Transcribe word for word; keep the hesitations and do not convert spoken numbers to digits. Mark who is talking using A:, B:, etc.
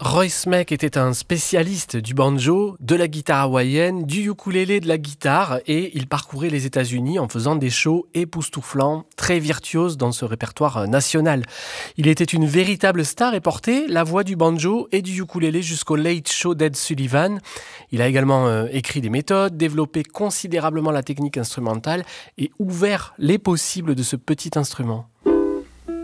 A: Roy Smek était un spécialiste du banjo, de la guitare hawaïenne, du ukulélé, de la guitare, et il parcourait les États-Unis en faisant des shows époustouflants, très virtuoses dans ce répertoire national. Il était une véritable star et portait la voix du banjo et du ukulélé jusqu'au Late Show d'Ed Sullivan. Il a également euh, écrit des méthodes, développé considérablement la technique instrumentale et ouvert les possibles de ce petit instrument.